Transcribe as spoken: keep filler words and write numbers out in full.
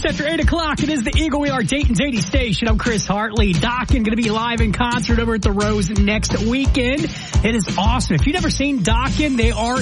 Just after eight o'clock, it is the Eagle Wheel, our Dayton's eighties station. I'm Chris Hartley. Dokken going to be live in concert over at the Rose next weekend. It is awesome. If you've never seen Dokken, they are